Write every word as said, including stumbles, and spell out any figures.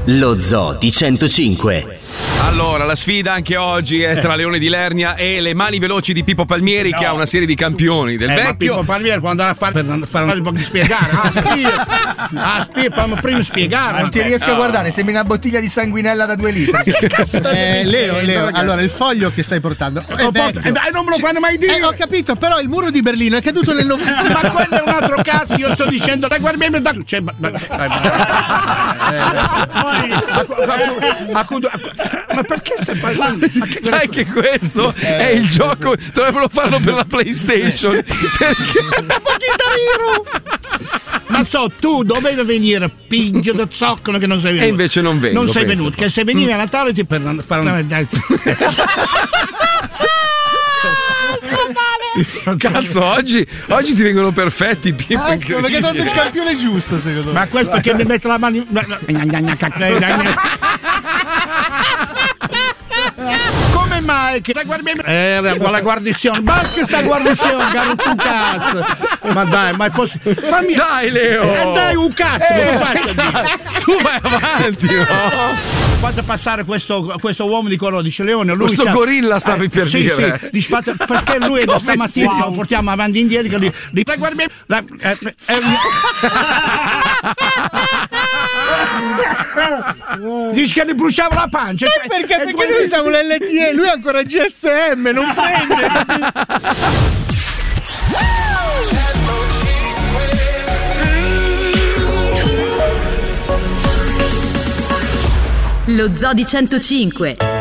Lo Zoo di centocinque. Allora, la sfida anche oggi è tra Leone di Lernia e le mani veloci di Pippo Palmieri, no. che ha una serie di campioni del eh, vecchio. Ma Pippo Palmieri può andare a fare per fare un po' di spiegare. Ah, spia, ah, spia, prima spiegare. Non ti riesco no. a guardare, sembri una bottiglia di sanguinella da due litri. Ma che cazzo eh, Leo, Leo, allora il foglio che stai portando è oh, porto, eh, non me lo fanno mai dire. Eh, ho capito, però il muro di Berlino è caduto nel novembre. Ma quello è un altro cazzo, io sto dicendo, dai, guarda da cioè, ma, ma, ma perché stai parlando? Sai che questo eh, è il gioco, dovrebbero farlo per la PlayStation. Perché ma so, tu dovevi venire, piglio da zoccolo che non sei venuto. E invece non vengo. Non sei penso, venuto, che se venivi a Natale ti per fare una. Cazzo, oggi, oggi ti vengono perfetti, Pippo. Cazzo, perché dato il campione giusto, secondo me. Ma questo perché mi mette la mano in... Come mai che la guardia eh, la guarnizione basta sta guarnizione caro tu cazzo, ma dai, ma posso fammi dai Leo eh, dai un cazzo eh, faccio, tu vai avanti no? Faccio passare questo, questo uomo di colore, dice Leone, lui questo gorilla stavi eh, per sì, dire sì, sì, perché lui da stamattina wow. lo portiamo avanti e indietro che lui, li, la guardia la, eh, eh, dice che gli bruciava la pancia. Sai perché? Perché quello... noi siamo l'L T E, lui è ancora G S M, non prende. Lo Zoo di centocinque.